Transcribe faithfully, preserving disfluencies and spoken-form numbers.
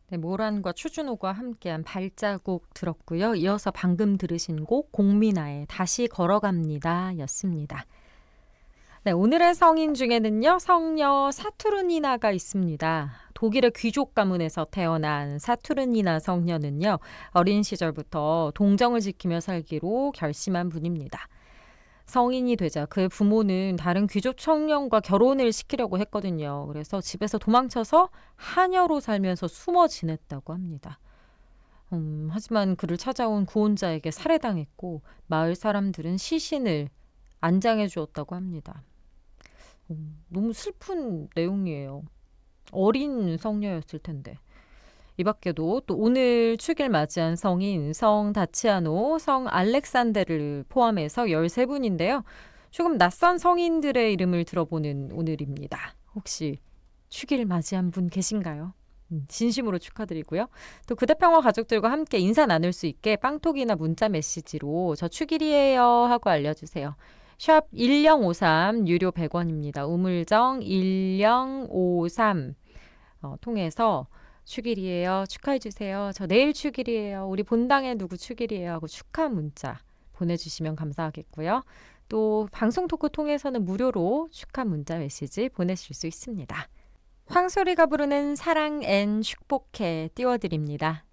네, 모란과 추준호가 함께한 발자국 들었고요. 이어서 방금 들으신 곡 공민아의 다시 걸어갑니다 였습니다. 네, 오늘의 성인 중에는요, 성녀 사투르니나가 있습니다. 독일의 귀족 가문에서 태어난 사투르니나 성녀는요, 어린 시절부터 동정을 지키며 살기로 결심한 분입니다. 성인이 되자 그의 부모는 다른 귀족 청년과 결혼을 시키려고 했거든요. 그래서 집에서 도망쳐서 하녀로 살면서 숨어 지냈다고 합니다. 음, 하지만 그를 찾아온 구원자에게 살해당했고 마을 사람들은 시신을 안장해 주었다고 합니다. 음, 너무 슬픈 내용이에요. 어린 성녀였을 텐데. 이 밖에도 또 오늘 축일 맞이한 성인 성 다치아노, 성 알렉산데를 포함해서 열세 분인데요. 조금 낯선 성인들의 이름을 들어보는 오늘입니다. 혹시 축일 맞이한 분 계신가요? 음, 진심으로 축하드리고요. 또 구대평화 가족들과 함께 인사 나눌 수 있게 빵톡이나 문자 메시지로 저 축일이에요 하고 알려주세요. 샵 일공오삼 유료 백 원입니다. 우물정 일공오삼 어, 통해서 축일이에요. 축하해주세요. 저 내일 축일이에요. 우리 본당에 누구 축일이에요. 하고 축하 문자 보내주시면 감사하겠고요. 또 방송 토크 통해서는 무료로 축하 문자 메시지 보내실 수 있습니다. 황소리가 부르는 사랑 앤 축복해 띄워드립니다.